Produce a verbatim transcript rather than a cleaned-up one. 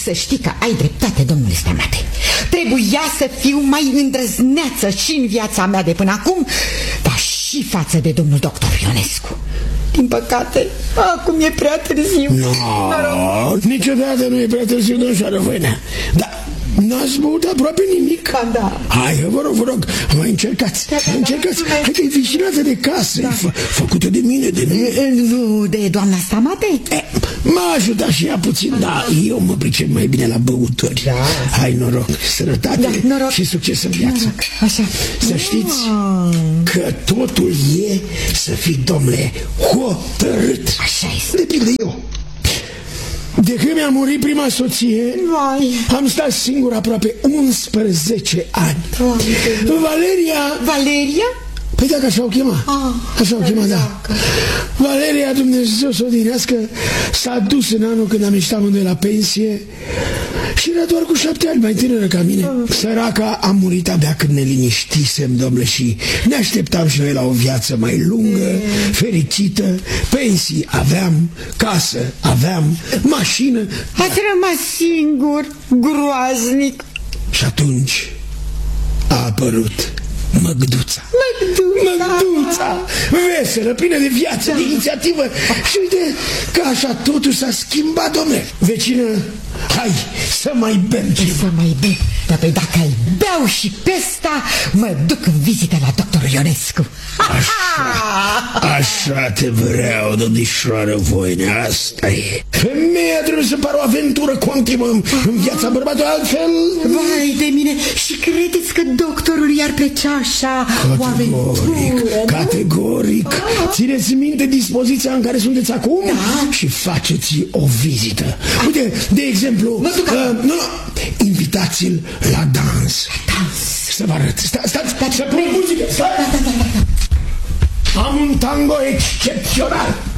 Să știi că ai dreptate, domnule Stamate. Trebuia să fiu mai îndrăzneață și în viața mea de până acum, dar și față de domnul doctor Ionescu. Din păcate, acum e prea târziu. No, niciodată nu e prea târziu, domnișoară Voinea. Dar n-ați băut aproape nimic? Ba da. Hai, vă rog, vă rog, mai încercați, da, da, încercați. da, Hai că e vicinată de casă, da. E fă, făcută de mine, de mine. Nu de doamna Stamate? Eh, m-a ajutat și ea puțin, dar eu mă pricep mai bine la băuturi. Da. Hai, noroc, sănătate, da, noroc. Și succes în viață. Noroc. Așa. Să știți că totul e să fii, domnule, hotărât. Așa este. De pildă eu. De când mi-a murit prima soție, Vai. am stat singur aproape unsprezece ani. Doamne. Valeria... Valeria? Păi dacă așa o chema. Ah, Așa o chema, da. Valeria, Dumnezeu să o dinească, s-a dus în anul când am ieșit amândoi la pensie și era doar cu șapte ani mai tânără ca mine. Săraca a murit abia când ne liniștisem, domnule, și ne așteptam și noi la o viață mai lungă, fericită. Pensii aveam, casă aveam, mașină. Ați rămas singur, groaznic. Și atunci a apărut Măgduța. Măgduța. Măgduța, veselă, plină de viață, da. De inițiativă. Și uite că așa totul s-a schimbat, domnule. Vecină, hai să mai bem ceva. Să mai bem. Dar păi dacă îl beau și pe ăsta, mă duc în vizită la doctorul Ionescu. Așa, așa te vreau, domnișoară Voinea, asta e. Femeia trebuie să pară o aventură continuă în viața bărbatului, altfel... Vai de mine, și credeți că doctorul i-ar plăcea așa o aventură? Categoric, țineți minte dispoziția în care sunteți acum, da. Și faceți o vizită. Uite, de exemplu, uh, nu, nu, invitați-l la dans. Dans. Să vă arăt. Stați, stați, stați, să pun muzică, stați. Am un tango excepțional.